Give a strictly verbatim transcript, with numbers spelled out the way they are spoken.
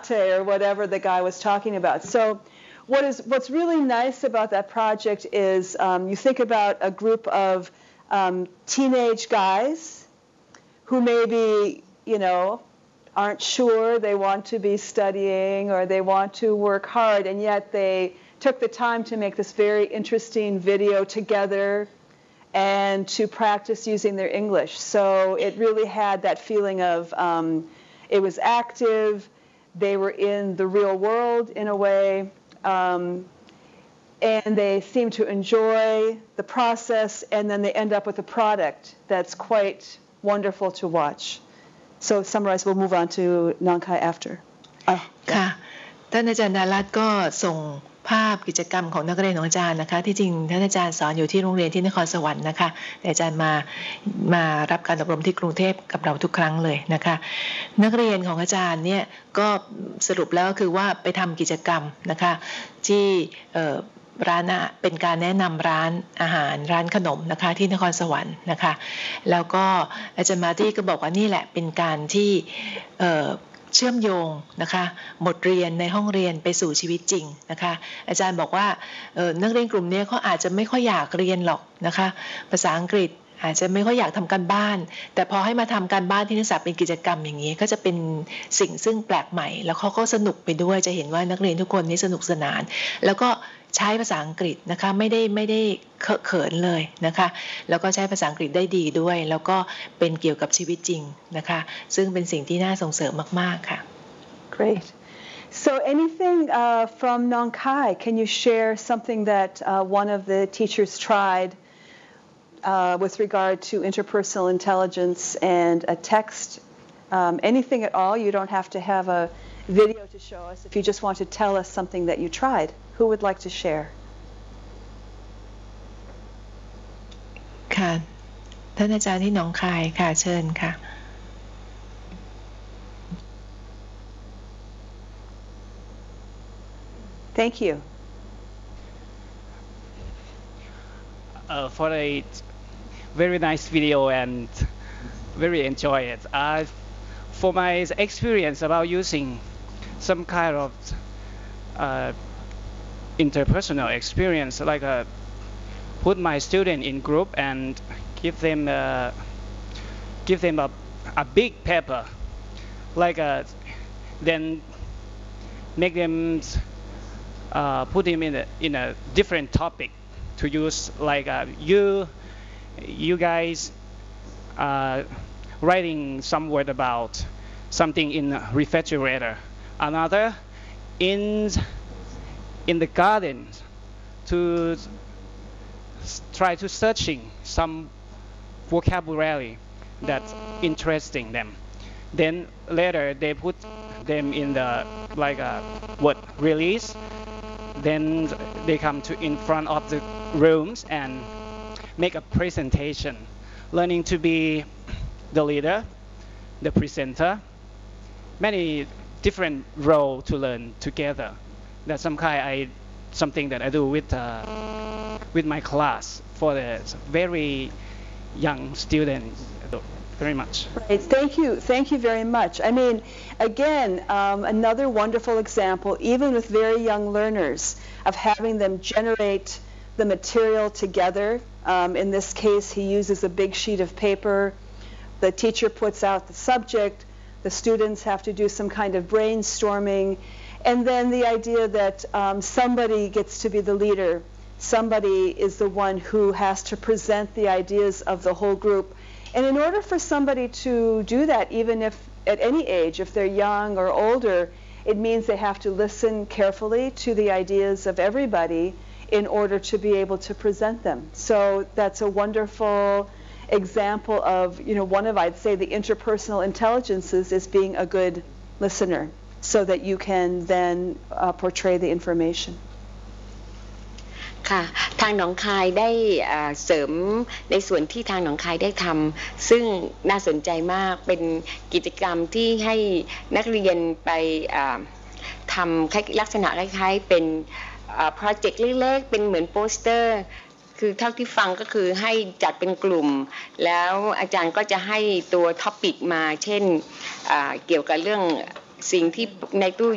latte or whatever the guy was talking about. So what is what's really nice about that project is um, you think about a group of um, teenage guys who maybe, you know, aren't sure they want to be studying or they want to work hard, and yet they took the time to make this very interesting video together and to practice using their English. So it really had that feeling of um, it was active, they were in the real world in a way, um, and they seem to enjoy the process, and then they end up with a product that's quite wonderful to watch. So summarize, we'll move on to Nong Khai after. ค่ะท่านอาจารย์ดารัตน์ก็ส่งภาพกิจกรรมของนักเรียนของอาจารย์นะคะที่จริงท่านอาจารย์สอนอยู่ที่โรงเรียนที่นครสวรรค์นะคะแต่อาจารย์มามารับการอบรมที่กรุงเทพกับเราทุกครั้งเลยนะคะนักเรียนของอาจารย์เนี่ยก็สรุปแล้วคือว่าไปทำกิจกรรมนะคะที่ร้านเป็นการแนะนำร้านอาหารร้านขนมนะคะที่นครสวรรค์นะคะแล้วก็อาจารย์มาร์ตี้ก็บอกว่านี่แหละเป็นการที่เชื่อมโยงนะคะบทเรียนในห้องเรียนไปสู่ชีวิตจริงนะคะอาจารย์บอกว่านักเรียนกลุ่มนี้เขาอาจจะไม่ค่อยอยากเรียนหรอกนะคะภาษาอังกฤษอาจจะไม่ค่อยอยากทำการบ้านแต่พอให้มาทำการบ้านที่นักศึกษาเป็นกิจกรรมอย่างนี้ก็จะเป็นสิ่งซึ่งแปลกใหม่แล้วเขาก็สนุกไปด้วยจะเห็นว่านักเรียนทุกคนนี่สนุกสนานแล้วก็ใช้ภาษาอังกฤษนะคะไม่ได้ไม่ได้เคอะเขินเลยนะคะแล้วก็ใช้ภาษาอังกฤษได้ดีด้วยแล้วก็เป็นเกี่ยวกับชีวิตจริงนะคะซึ่งเป็นสิ่งที่น่าส่งเสริมมากๆค่ะ Great. So anything uh, from Nong Khai, can you share something that uh, one of the teachers tried uh, with regard to interpersonal intelligence and a text? Um, anything at all? You don't have to have a video to show us. If you just want to tell us something that you tried, who would like to share? ค่ะท่านอาจารย์ที่หนองคายค่ะเชิญค่ะ Thank you. Uh, for a very nice video and very enjoy it. Uh, for my experience about using some kind of uh, interpersonal experience, like uh, put my student in group and give them uh, give them a, a big paper, like uh, then make them uh, put them in a in a different topic to use, like uh, you you guys uh, writing some word about something in a refrigerator, another in in the garden to try to searching some vocabulary that's interesting them. Then later they put them in the like a word release. Then they come to in front of the rooms and make a presentation, learning to be the leader, the presenter, many different roles to learn together. That's some kind I something that I do with uh, with my class for the very young students. Very much. Right. Thank you. Thank you very much. I mean, again, um, another wonderful example, even with very young learners, of having them generate the material together. Um, in this case, he uses a big sheet of paper. The teacher puts out the subject. The students have to do some kind of brainstorming. And then the idea that um, somebody gets to be the leader. Somebody is the one who has to present the ideas of the whole group. And in order for somebody to do that, even if at any age, if they're young or older, it means they have to listen carefully to the ideas of everybody in order to be able to present them. So that's a wonderful example of, you know, one of, I'd say, the interpersonal intelligences is being a good listener so that you can then uh, portray the information. ค่ะทางหนองคายได้เสริมในส่วนที่ทางหนองคายได้ทำซึ่งน่าสนใจมากเป็นกิจกรรมที่ให้นักเรียนไปทำลักษณะคล้ายๆเป็นโปรเจกต์เล็กๆเป็นเหมือนโปสเตอร์คือเท่าที่ฟังก็คือให้จัดเป็นกลุ่มแล้วอาจารย์ก็จะให้ตัวท็อปิกมาเช่นเกี่ยวกับเรื่องสิ่งที่ในตู้